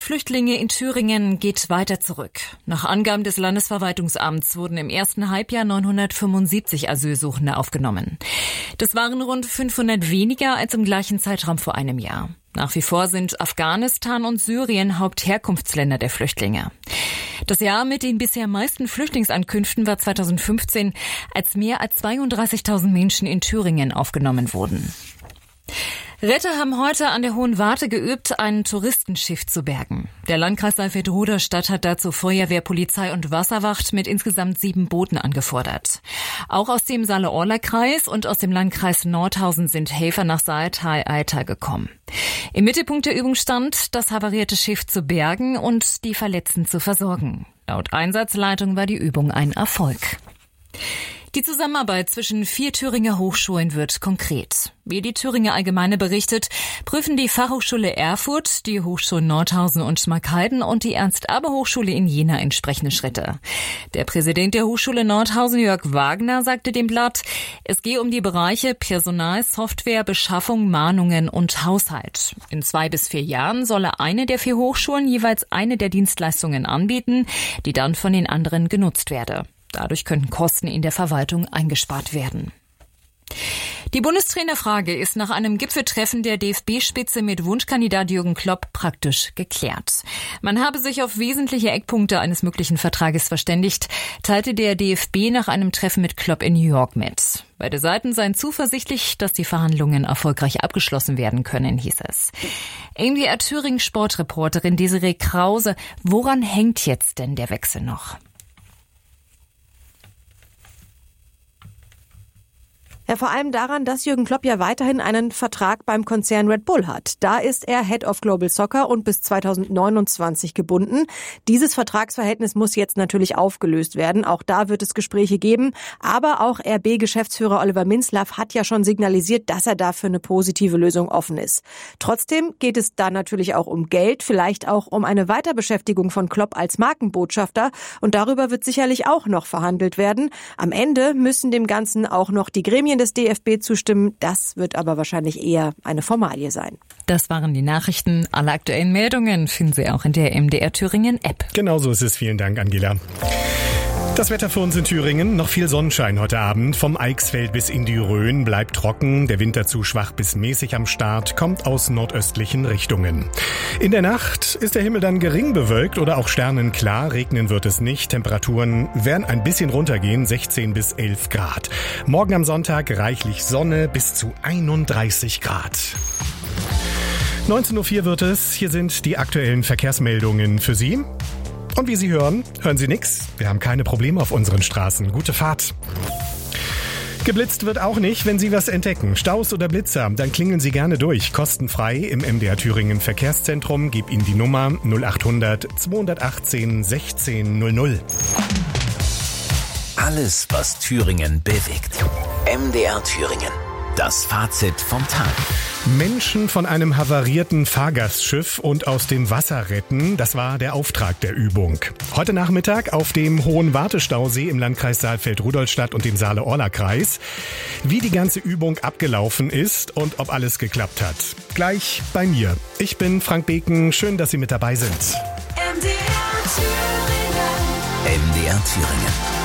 Flüchtlinge in Thüringen geht weiter zurück. Nach Angaben des Landesverwaltungsamts wurden im ersten Halbjahr 975 Asylsuchende aufgenommen. Das waren rund 500 weniger als im gleichen Zeitraum vor einem Jahr. Nach wie vor sind Afghanistan und Syrien Hauptherkunftsländer der Flüchtlinge. Das Jahr mit den bisher meisten Flüchtlingsankünften war 2015, als mehr als 32.000 Menschen in Thüringen aufgenommen wurden. Retter haben heute an der Hohen Warte geübt, ein Touristenschiff zu bergen. Der Landkreis Saalfeld-Rudolstadt hat dazu Feuerwehr, Polizei und Wasserwacht mit insgesamt 7 Booten angefordert. Auch aus dem Saale-Orla-Kreis und aus dem Landkreis Nordhausen sind Helfer nach Saaltal-Alta gekommen. Im Mittelpunkt der Übung stand, das havarierte Schiff zu bergen und die Verletzten zu versorgen. Laut Einsatzleitung war die Übung ein Erfolg. Die Zusammenarbeit zwischen 4 Thüringer Hochschulen wird konkret. Wie die Thüringer Allgemeine berichtet, prüfen die Fachhochschule Erfurt, die Hochschulen Nordhausen und Schmalkalden und die Ernst-Abbe-Hochschule in Jena entsprechende Schritte. Der Präsident der Hochschule Nordhausen, Jörg Wagner, sagte dem Blatt, es gehe um die Bereiche Personal, Software, Beschaffung, Mahnungen und Haushalt. In 2 bis 4 Jahren solle eine der 4 Hochschulen jeweils eine der Dienstleistungen anbieten, die dann von den anderen genutzt werde. Dadurch könnten Kosten in der Verwaltung eingespart werden. Die Bundestrainerfrage ist nach einem Gipfeltreffen der DFB-Spitze mit Wunschkandidat Jürgen Klopp praktisch geklärt. Man habe sich auf wesentliche Eckpunkte eines möglichen Vertrages verständigt, teilte der DFB nach einem Treffen mit Klopp in New York mit. Beide Seiten seien zuversichtlich, dass die Verhandlungen erfolgreich abgeschlossen werden können, hieß es. MDR Thüringen Sportreporterin Desiree Krause, woran hängt jetzt denn der Wechsel noch? Ja, vor allem daran, dass Jürgen Klopp ja weiterhin einen Vertrag beim Konzern Red Bull hat. Da ist er Head of Global Soccer und bis 2029 gebunden. Dieses Vertragsverhältnis muss jetzt natürlich aufgelöst werden. Auch da wird es Gespräche geben. Aber auch RB-Geschäftsführer Oliver Minzlaff hat ja schon signalisiert, dass er dafür eine positive Lösung offen ist. Trotzdem geht es da natürlich auch um Geld, vielleicht auch um eine Weiterbeschäftigung von Klopp als Markenbotschafter. Und darüber wird sicherlich auch noch verhandelt werden. Am Ende müssen dem Ganzen auch noch die Gremien des DFB zustimmen. Das wird aber wahrscheinlich eher eine Formalie sein. Das waren die Nachrichten. Alle aktuellen Meldungen finden Sie auch in der MDR Thüringen App. Genau so ist es. Vielen Dank, Angela. Das Wetter für uns in Thüringen. Noch viel Sonnenschein heute Abend. Vom Eichsfeld bis in die Rhön bleibt trocken. Der Wind dazu schwach bis mäßig am Start, kommt aus nordöstlichen Richtungen. In der Nacht ist der Himmel dann gering bewölkt oder auch sternenklar. Regnen wird es nicht. Temperaturen werden ein bisschen runtergehen, 16 bis 11 Grad. Morgen am Sonntag reichlich Sonne bis zu 31 Grad. 19.04 Uhr wird es. Hier sind die aktuellen Verkehrsmeldungen für Sie. Und wie Sie hören Sie nichts. Wir haben keine Probleme auf unseren Straßen. Gute Fahrt. Geblitzt wird auch nicht, wenn Sie was entdecken. Staus oder Blitzer, dann klingeln Sie gerne durch. Kostenfrei im MDR Thüringen Verkehrszentrum. Gib Ihnen die Nummer 0800 218 1600. Alles, was Thüringen bewegt. MDR Thüringen. Das Fazit vom Tag. Menschen von einem havarierten Fahrgastschiff und aus dem Wasser retten, das war der Auftrag der Übung. Heute Nachmittag auf dem Hohen Wartestausee im Landkreis Saalfeld-Rudolstadt und dem Saale-Orla-Kreis. Wie die ganze Übung abgelaufen ist und ob alles geklappt hat. Gleich bei mir. Ich bin Frank Beken. Schön, dass Sie mit dabei sind. MDR Thüringen. MDR Thüringen.